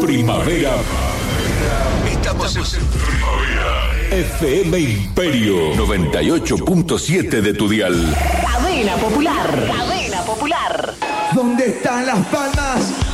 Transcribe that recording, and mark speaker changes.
Speaker 1: Primavera. Estamos en Primavera. FM Imperio 98.7 de tu dial.
Speaker 2: Cadena Popular. Cadena Popular.
Speaker 3: ¿Dónde están las palmas?